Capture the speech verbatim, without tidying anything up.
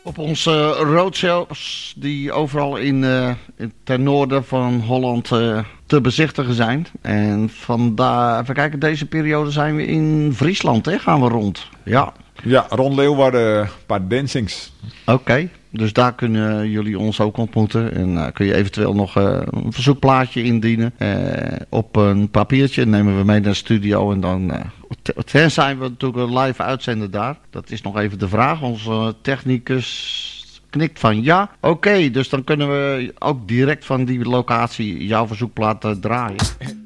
Op onze roadshows die overal in, uh, in ten noorden van Holland uh, te bezichtigen zijn. En vandaar, even kijken, deze periode zijn we in Friesland, hè? Gaan we rond. Ja, ja rond Leeuwarden, een paar dancings. Oké, okay, dus daar kunnen jullie ons ook ontmoeten. En uh, kun je eventueel nog uh, een verzoekplaatje indienen. Uh, op een papiertje nemen we mee naar de studio. En dan uh, tenzij we natuurlijk een live uitzenden daar. Dat is nog even de vraag. Onze technicus knikt van ja. Oké, okay, dus dan kunnen we ook direct van die locatie jouw verzoekplaat uh, draaien.